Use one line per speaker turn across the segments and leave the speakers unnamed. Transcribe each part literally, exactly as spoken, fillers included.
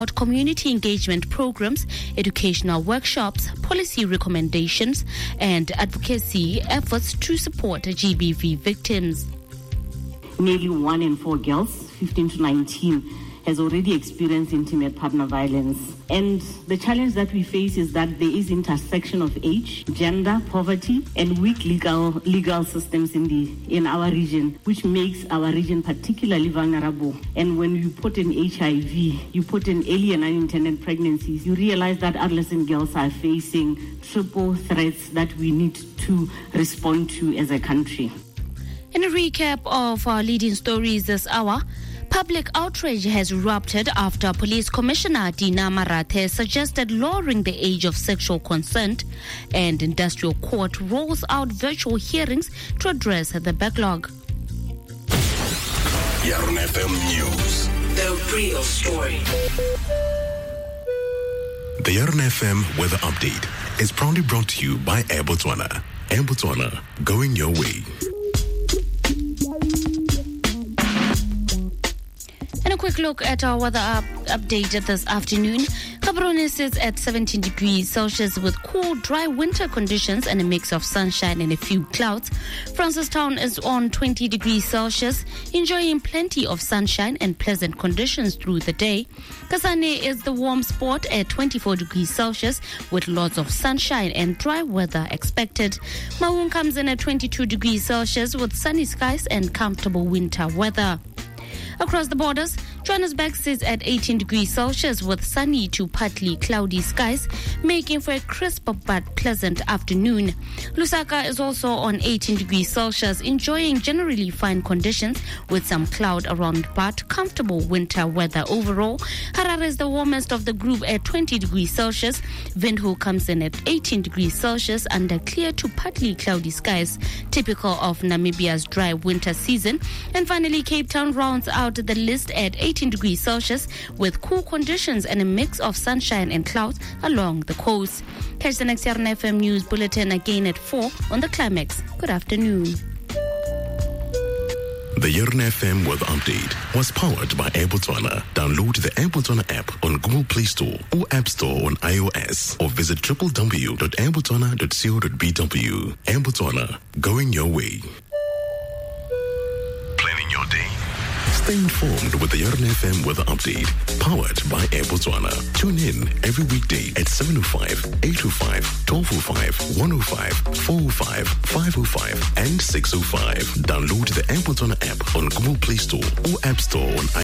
community engagement programs, educational workshops, policy recommendations, and advocacy efforts to support G B V victims.
Nearly one in four girls, fifteen to nineteen, has already experienced intimate partner violence. And the challenge that we face is that there is intersection of age, gender, poverty, and weak legal legal systems in the in our region, which makes our region particularly vulnerable. And when you put in H I V, you put in early and unintended pregnancies, you realize that adolescent girls are facing triple threats that we need to respond to as a country.
In a recap of our leading stories this hour, public outrage has erupted after Police Commissioner Dina Marathe suggested lowering the age of sexual consent, and Industrial Court rolls out virtual hearings to address the backlog.
Yarn F M News.
The real story.
The Yarn F M Weather Update is proudly brought to you by Air Botswana. Air Botswana, going your way.
And a quick look at our weather up update this afternoon. Gaborone sits at seventeen degrees Celsius with cool, dry winter conditions and a mix of sunshine and a few clouds. Francistown is on twenty degrees Celsius, enjoying plenty of sunshine and pleasant conditions through the day. Kasane is the warm spot at twenty-four degrees Celsius with lots of sunshine and dry weather expected. Maun comes in at twenty-two degrees Celsius with sunny skies and comfortable winter weather. Across the borders, Johannesburg sits at eighteen degrees Celsius with sunny to partly cloudy skies, making for a crisp but pleasant afternoon. Lusaka is also on eighteen degrees Celsius, enjoying generally fine conditions with some cloud around but comfortable winter weather overall. Harare is the warmest of the group at twenty degrees Celsius. Windhoek comes in at eighteen degrees Celsius under clear to partly cloudy skies, typical of Namibia's dry winter season. And finally, Cape Town rounds out the list at eighteen degrees Celsius with cool conditions and a mix of sunshine and clouds along the coast. Catch the next Yarn F M News Bulletin again at four on the Climax. Good afternoon.
The Yarn F M Weather Update was powered by Air Botswana. Download the Air Botswana app on Google Play Store or App Store on iOS, or visit w w w dot air botswana dot co dot b w. Air Botswana, going your way. Planning your day. Stay informed with the Yarn F M Weather Update, powered by Air Botswana. Tune in every weekday at seven oh five, eight oh five, twelve oh five, one oh five, four oh five, five oh five, and six oh five. Download the Air Botswana app on Google Play Store or App Store on iOS.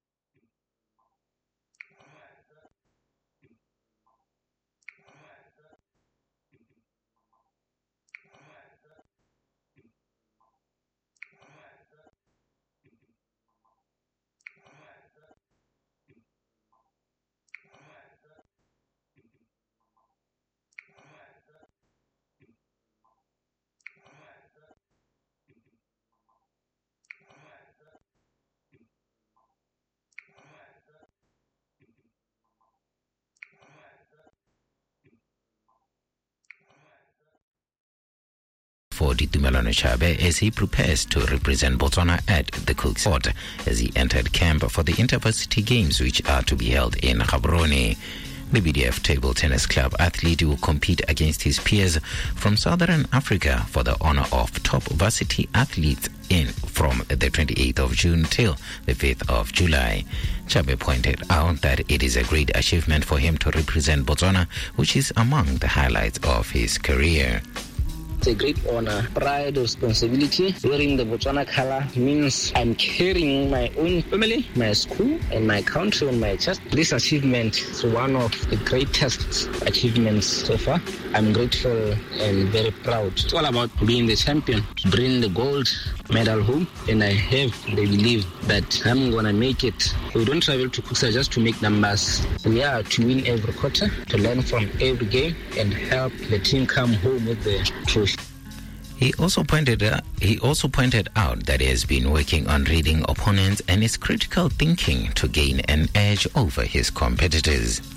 For Ditumelano Chabe as he prepares to represent Botswana at the Cook Sport as he entered camp for the InterVarsity Games, which are to be held in Gaborone. The B D F Table Tennis Club athlete will compete against his peers from Southern Africa for the honor of top varsity athlete in from the twenty-eighth of June till the fifth of July. Chabe pointed out that it is a great achievement for him to represent Botswana, which is among the highlights of his career.
It's a great honor, pride, responsibility. Wearing the Botswana color means I'm carrying my own family, my school, and my country on my chest. This achievement is one of the greatest achievements so far. I'm grateful and very proud. It's all about being the champion, bring the gold medal home, and I have the belief that I'm going to make it. We don't travel to Cooksa just to make numbers. We are to win every quarter, to learn from every game, and help the team come home with the trophy.
He also pointed uh, he also pointed out that he has been working on reading opponents and his critical thinking to gain an edge over his competitors.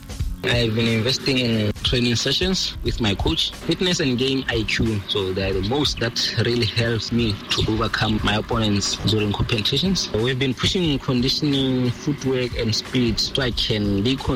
I've been investing in training sessions with my coach, fitness and game I Q. So they're the most that really helps me to overcome my opponents during competitions. We've been pushing conditioning, footwork and speed so I can be